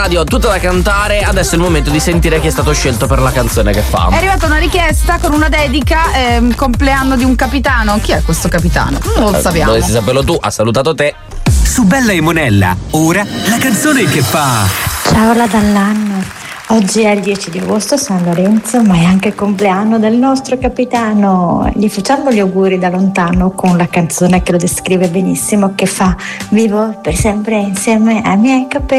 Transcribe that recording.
radio, tutta da cantare. Adesso è il momento di sentire chi è stato scelto per la canzone che fa. È arrivata una richiesta con una dedica, compleanno di un capitano. Chi è questo capitano? Non lo sappiamo. Dovresti saperlo tu, ha salutato te. Su Bella e Monella, ora la canzone che fa. Ciao la Dall'anno. Oggi è il 10 di agosto, San Lorenzo, ma è anche il compleanno del nostro capitano. Gli facciamo gli auguri da lontano con la canzone che lo descrive benissimo, che fa: vivo per sempre insieme ai miei capelli.